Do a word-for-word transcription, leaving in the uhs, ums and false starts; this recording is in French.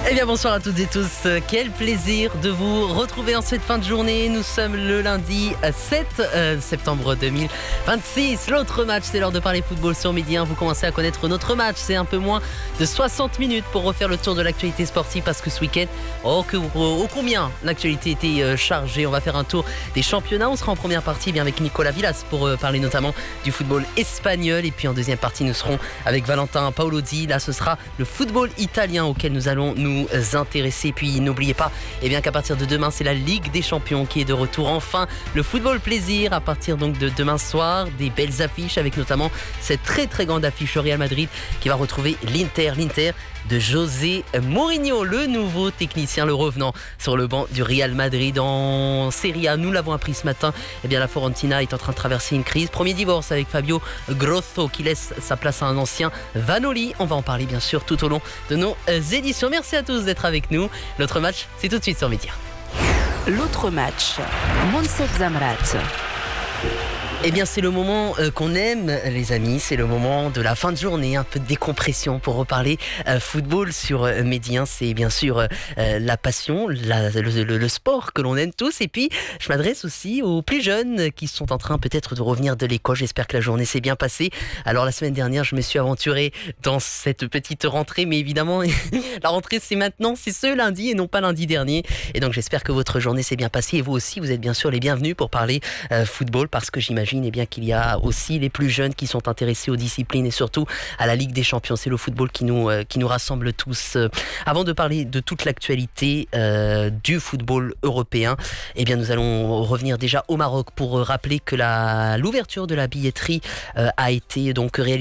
Eh bien bonsoir à toutes et tous, quel plaisir de vous retrouver en cette fin de journée. Nous sommes le lundi sept septembre deux mille vingt-six. L'autre match, c'est l'heure de parler football sur Midi un. Vous commencez à connaître notre match, c'est un peu moins de soixante minutes pour refaire le tour de l'actualité sportive, parce que ce week-end, oh, que, oh combien l'actualité était chargée. On va faire un tour des championnats. On sera en première partie bien avec Nicolas Villas pour parler notamment du football espagnol, et puis en deuxième partie nous serons avec Valentin Paolozzi. Là ce sera le football italien auquel nous allons nous intéresser. Puis n'oubliez pas eh bien, qu'à partir de demain, c'est la Ligue des Champions qui est de retour. Enfin, le football plaisir à partir donc de demain soir. Des belles affiches avec notamment cette très très grande affiche au Real Madrid qui va retrouver l'Inter. L'Inter de José Mourinho, le nouveau technicien, le revenant sur le banc du Real Madrid. En Serie A, nous l'avons appris ce matin, eh bien, la Fiorentina est en train de traverser une crise. Premier divorce avec Fabio Grosso qui laisse sa place à un ancien Vanoli. On va en parler bien sûr tout au long de nos éditions. Merci à tous d'être avec nous. L'autre match, c'est tout de suite sur Midi. L'autre match, Monsef Zamrat. Eh bien, c'est le moment euh, qu'on aime, les amis. C'est le moment de la fin de journée, un peu de décompression pour reparler euh, football sur euh, Midi un. C'est bien sûr euh, la passion, la, le, le, le sport que l'on aime tous. Et puis, je m'adresse aussi aux plus jeunes qui sont en train peut-être de revenir de l'école. J'espère que la journée s'est bien passée. Alors, la semaine dernière, je me suis aventuré dans cette petite rentrée. Mais évidemment, la rentrée, c'est maintenant. C'est ce lundi et non pas lundi dernier. Et donc, j'espère que votre journée s'est bien passée. Et vous aussi, vous êtes bien sûr les bienvenus pour parler euh, football, parce que j'imagine eh bien, qu'il y a aussi les plus jeunes qui sont intéressés aux disciplines et surtout à la Ligue des Champions. C'est le football qui nous, euh, qui nous rassemble tous. Euh, avant de parler de toute l'actualité euh, du football européen, eh bien, nous allons revenir déjà au Maroc pour rappeler que la, l'ouverture de la billetterie euh, a été donc réalisée